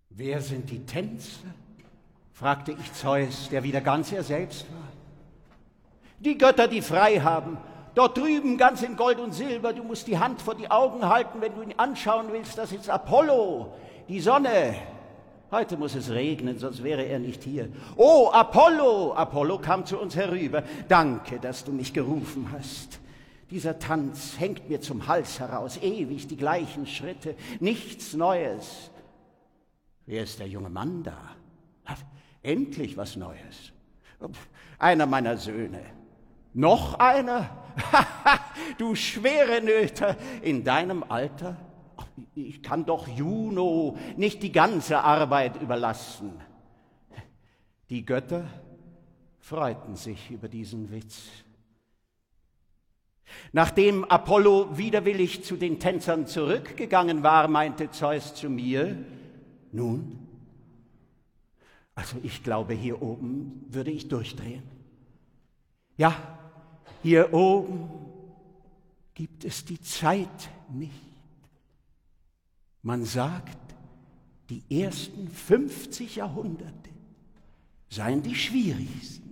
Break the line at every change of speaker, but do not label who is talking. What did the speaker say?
Wer sind die Tänzer? Fragte ich Zeus, der wieder ganz er selbst war. Die Götter, die frei haben, dort drüben ganz in Gold und Silber. Du musst die Hand vor die Augen halten, wenn du ihn anschauen willst. Das ist Apollo, die Sonne. Heute muss es regnen, sonst wäre er nicht hier. Oh, Apollo! Apollo kam zu uns herüber. Danke, dass du mich gerufen hast. Dieser Tanz hängt mir zum Hals heraus, ewig die gleichen Schritte, nichts Neues. Wer ist der junge Mann da? Endlich was Neues. Einer meiner Söhne. Noch einer? Du schwere Nöter, in deinem Alter? Ich kann doch Juno nicht die ganze Arbeit überlassen. Die Götter freuten sich über diesen Witz. Nachdem Apollo widerwillig zu den Tänzern zurückgegangen war, meinte Zeus zu mir, nun, also ich glaube, hier oben würde ich durchdrehen. Ja, hier oben gibt es die Zeit nicht. Man sagt, die ersten 50 Jahrhunderte seien die schwierigsten.